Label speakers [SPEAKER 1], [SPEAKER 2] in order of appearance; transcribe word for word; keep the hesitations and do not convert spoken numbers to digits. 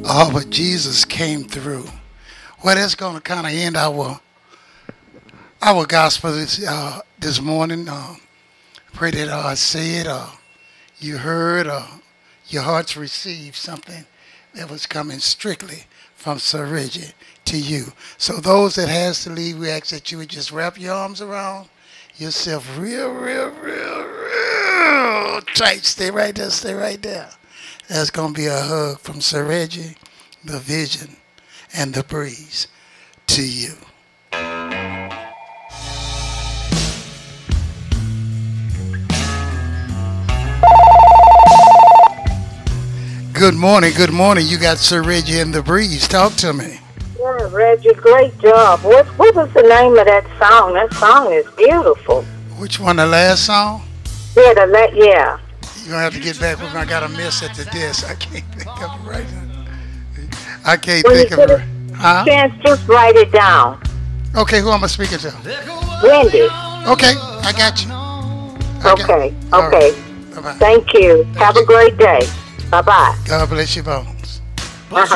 [SPEAKER 1] Oh, but Jesus came through. Well, that's going to kind of end our our gospel this uh, this morning. Uh, pray that uh, I said, uh, you heard, uh, your hearts received something that was coming strictly from Sir Reggie to you. So those that has to leave, we ask that you would just wrap your arms around yourself real, real, real, real tight. Stay right there. Stay right there. That's going to be a hug from Sir Reggie, the vision, and the breeze to you. Good morning, good morning. You got Sir Reggie and the breeze. Talk to me.
[SPEAKER 2] Yeah, Reggie, great job. What what was the name of that song? That song is beautiful.
[SPEAKER 1] Which one, the last song?
[SPEAKER 2] Yeah, the la- yeah.
[SPEAKER 1] You're going to have to get back with me. I got a miss at the desk. I can't think of it right now. I can't
[SPEAKER 2] When
[SPEAKER 1] think
[SPEAKER 2] you
[SPEAKER 1] of
[SPEAKER 2] get
[SPEAKER 1] it.
[SPEAKER 2] a
[SPEAKER 1] Huh?
[SPEAKER 2] chance, just write it down.
[SPEAKER 1] Okay, who am I speaking to?
[SPEAKER 2] Wendy.
[SPEAKER 1] Okay, I got you. I got
[SPEAKER 2] Okay,
[SPEAKER 1] All
[SPEAKER 2] okay.
[SPEAKER 1] right. Bye-bye.
[SPEAKER 2] Thank you.
[SPEAKER 1] Thank
[SPEAKER 2] Have
[SPEAKER 1] you.
[SPEAKER 2] a great day. Bye-bye.
[SPEAKER 1] God bless you both.